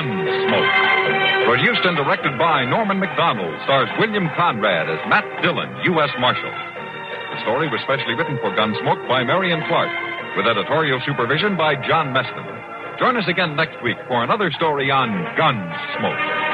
Gunsmoke. Produced and directed by Norman McDonald, stars William Conrad as Matt Dillon, U.S. Marshal. The story was specially written for Gunsmoke by Marion Clark, with editorial supervision by John Meston. Join us again next week for another story on Gunsmoke.